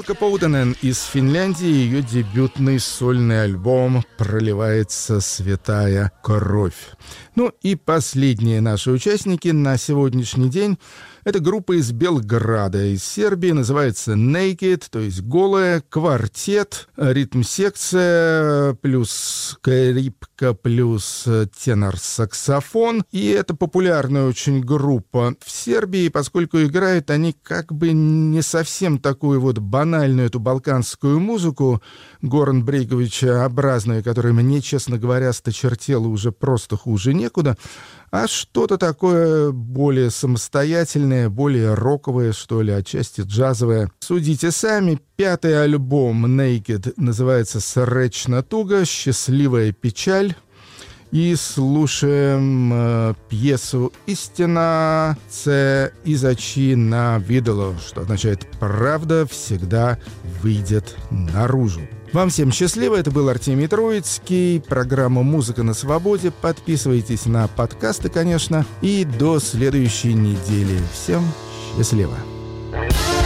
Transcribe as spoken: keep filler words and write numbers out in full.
Елка Поутенен из Финляндии, ее дебютный сольный альбом «Проливается святая кровь». Ну и последние наши участники на сегодняшний день — это группа из Белграда, из Сербии, называется Naked, то есть голая, квартет, ритм-секция, плюс скрипка, плюс тенор-саксофон. И это популярная очень группа в Сербии, поскольку играют они как бы не совсем такую вот банальную эту балканскую музыку Горан Брейговича образную, которая мне, честно говоря, осточертела уже просто хуже некуда, а что-то такое более самостоятельное, более роковое, что ли, отчасти джазовое. Судите сами. Пятый альбом Naked называется «Сречна туга», «Счастливая печаль». И слушаем э, пьесу «Истина це изачи на видело», что означает «правда всегда выйдет наружу». Вам всем счастливо, это был Артемий Троицкий, программа «Музыка на свободе». Подписывайтесь на подкасты, конечно, и до следующей недели. Всем счастливо!